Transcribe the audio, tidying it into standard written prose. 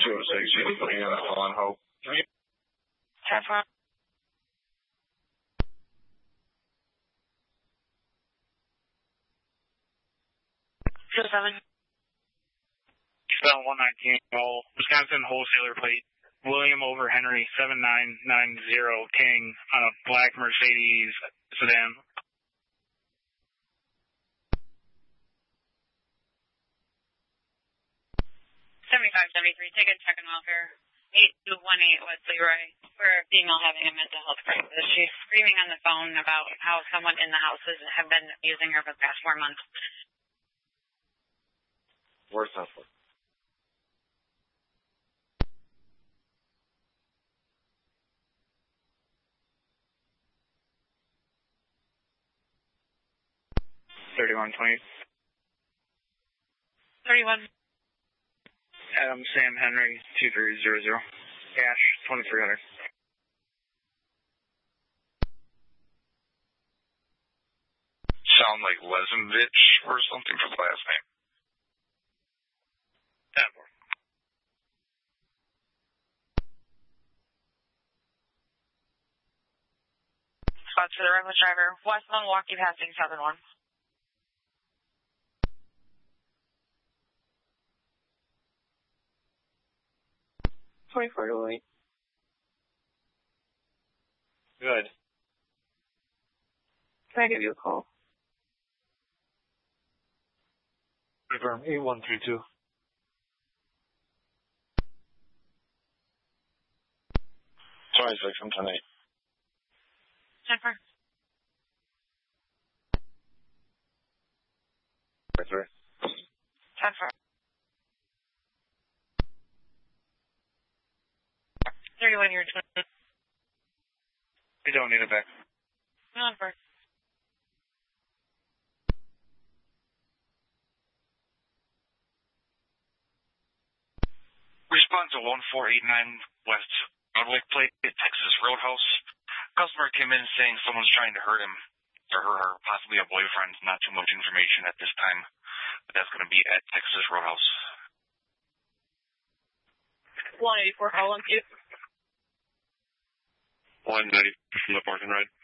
206, you putting in that on Hope. 10-4. 207. Eastbound 119, Wisconsin wholesaler plate, William over Henry 7990 King on a black Mercedes sedan. 7573, ticket check and welfare. 8218 West Leroy for a female having a mental health crisis. She's screaming on the phone about how someone in the houses have been abusing her for the past 4 months. Where's that for? $3120. 31. Adam Sam Henry 2300. Cash 2300. Sound like Lesenvich or something for the last name. 10-4. Spots for the reckless driver. West Milwaukee passing 7-1. $24.08. Good. Can I give you a call? Confirm 8132. 26 from 10-8. 10-4. 3. 10-4. 31 year 20. We don't need it back. 9-4. Response to 1489 West Broadway Plate, Texas Roadhouse. Customer came in saying someone's trying to hurt him or her, possibly a boyfriend. Not too much information at this time, but that's going to be at Texas Roadhouse. 184 Holland. 190 from the parking ride.